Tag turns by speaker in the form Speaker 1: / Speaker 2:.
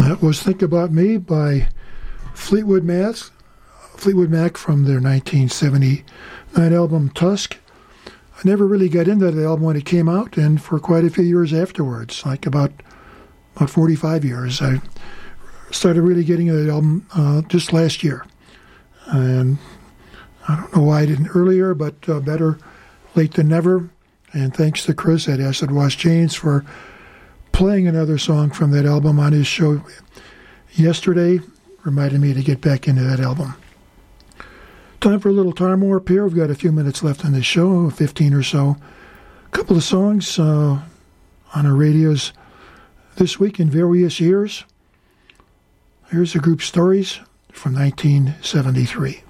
Speaker 1: That was Think About Me by Fleetwood Mac from their 1979 album Tusk. I never really got into that album when it came out, and for quite a few years afterwards, like about 45 years. I started really getting into that album just last year. And I don't know why I didn't earlier, but better late than never. And thanks to Chris at Acid Wash Chains for playing another song from that album on his show yesterday. Reminded me to get back into that album. Time for a little time warp here. We've got a few minutes left in this show, 15 or so. A couple of songs on our radios this week in various years. Here's the group Stories from 1973.